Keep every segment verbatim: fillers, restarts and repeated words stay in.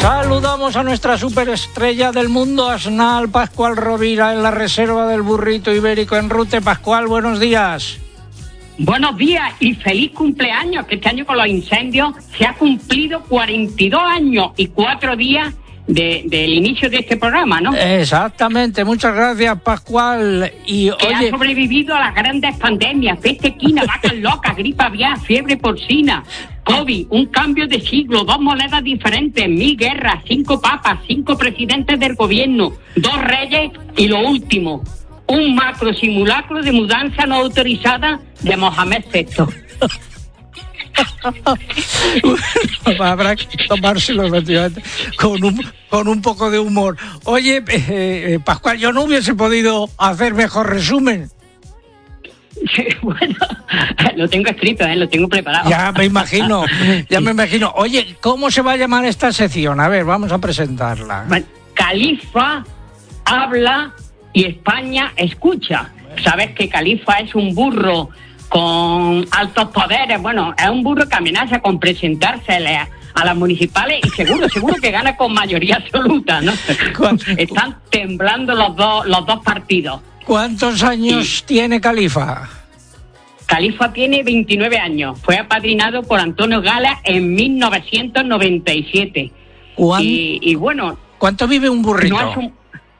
Saludamos a nuestra superestrella del mundo, Asnal Pascual Rovira, en la reserva del burrito ibérico en Rute. Pascual, buenos días. Buenos días y feliz cumpleaños, que este año con los incendios se ha cumplido cuarenta y dos años y cuatro días de, del inicio de este programa, ¿no? Exactamente, muchas gracias, Pascual. Y que oye, ha sobrevivido a las grandes pandemias, peste equina, vacas locas, gripe aviar, fiebre porcina, COVID, un cambio de siglo, dos monedas diferentes, mil guerras, cinco papas, cinco presidentes del gobierno, dos reyes y lo último, un macro simulacro de mudanza no autorizada de Mohamed sexto. Bueno, habrá que tomárselo efectivamente con un, con un poco de humor. Oye, eh, eh, Pascual, yo no hubiese podido hacer mejor resumen. Bueno, lo tengo escrito, ¿eh? Lo tengo preparado. Ya me imagino, ya me imagino. Oye, ¿cómo se va a llamar esta sección? A ver, vamos a presentarla. Bueno, Califa habla y España escucha. Sabes que Califa es un burro con altos poderes. Bueno, es un burro que amenaza con presentarse a, a las municipales y seguro, seguro que gana con mayoría absoluta, ¿no? Están temblando los dos, los dos partidos. ¿Cuántos años sí. tiene Califa? Califa tiene veintinueve años. Fue apadrinado por Antonio Gala en mil novecientos noventa y siete. Y, y bueno... ¿Cuánto vive un burrito? No es un,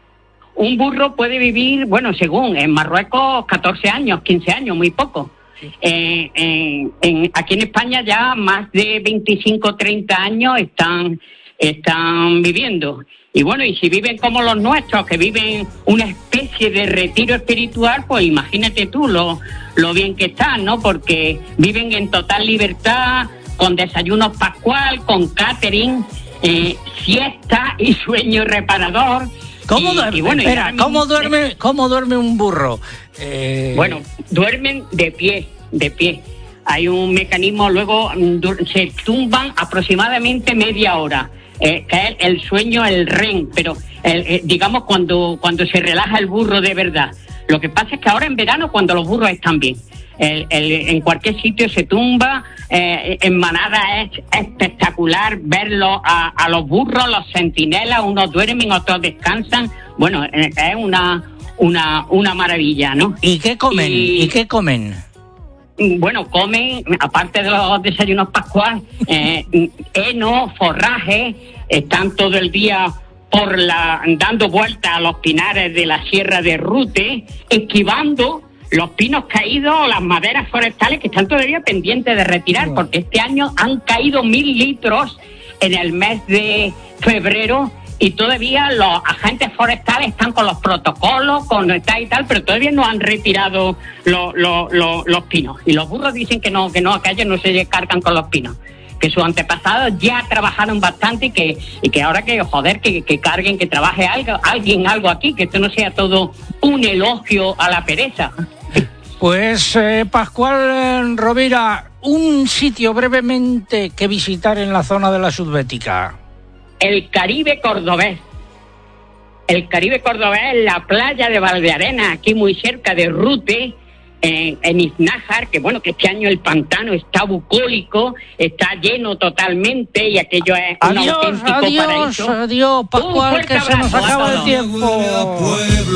un burro puede vivir, bueno, según, en Marruecos catorce años, quince años, muy poco. Sí. Eh, en, en, aquí en España ya más de veinticinco, treinta años están, están viviendo. Y bueno, y si viven como los nuestros, que viven una especie de retiro espiritual, pues imagínate tú lo, lo bien que están, ¿no? Porque viven en total libertad, con desayuno pascual, con catering, eh, siesta y sueño reparador. ¿Cómo y, duerme? Y bueno, Espera, y ¿cómo duerme, cómo duerme un burro? Eh... Bueno, duermen de pie, de pie. Hay un mecanismo, luego se tumban aproximadamente media hora. Eh, que es el sueño, el R E M, pero el, eh, digamos cuando, cuando se relaja el burro de verdad. Lo que pasa es que ahora en verano, cuando los burros están bien, el, el, en cualquier sitio se tumba, eh, en manada es espectacular verlo a, a los burros, los centinelas, unos duermen, otros descansan. Bueno, eh, es una, una, una maravilla, ¿no? ¿Y qué comen? ¿Y, ¿Y qué comen? Bueno, comen, aparte de los desayunos pascuales, eh, heno, forraje, están todo el día por la dando vueltas a los pinares de la Sierra de Rute, esquivando los pinos caídos o las maderas forestales que están todavía pendientes de retirar, sí. Porque este año han caído mil litros en el mes de febrero. Y todavía los agentes forestales están con los protocolos, con tal y tal, pero todavía no han retirado lo, lo, lo, los pinos. Y los burros dicen que no, que no, que ellos no se cargan con los pinos. Que sus antepasados ya trabajaron bastante y que, y que ahora que, joder, que, que carguen, que trabaje algo, alguien algo aquí, que esto no sea todo un elogio a la pereza. Pues, eh, Pascual Rovira, un sitio brevemente que visitar en la zona de la Subbética. El Caribe cordobés. El Caribe cordobés es la playa de Valdearena, aquí muy cerca de Rute, en, en Iznájar, que bueno, que este año el pantano está bucólico, está lleno totalmente y aquello es adiós, un auténtico adiós, paraíso. Adiós, adiós, Pascual, que se nos acaba el tiempo.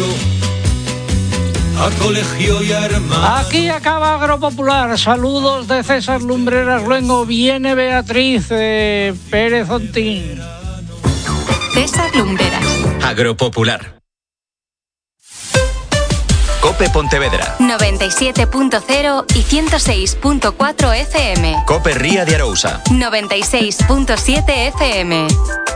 A colegio y arma. Aquí acaba Agropopular. Saludos de César Lumbreras Luengo. Viene Beatriz eh, Pérez Ontín. César Lumbreras. Agropopular. Cope Pontevedra. noventa y siete punto cero y ciento seis punto cuatro F M. Cope Ría de Arousa. noventa y seis punto siete F M.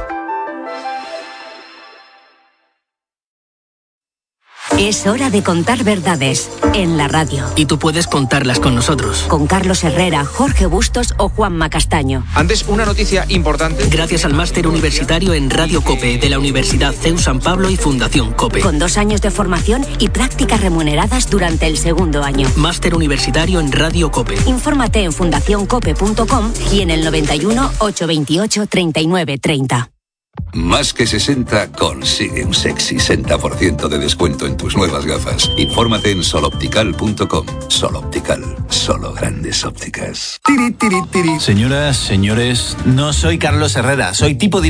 Es hora de contar verdades en la radio. Y tú puedes contarlas con nosotros. Con Carlos Herrera, Jorge Bustos o Juanma Castaño. Antes, una noticia importante. Gracias al máster universitario en Radio COPE de la Universidad C E U San Pablo y Fundación COPE. Con dos años de formación y prácticas remuneradas durante el segundo año. Máster universitario en Radio COPE. Infórmate en fundación cope punto com y en el noventa y uno, ochocientos veintiocho, treinta y nueve treinta. Más que sesenta consigue un sexy sesenta por ciento de descuento en tus nuevas gafas. Infórmate en soloptical punto com. Soloptical, solo grandes ópticas. Señoras, señores, no soy Carlos Herrera, soy tipo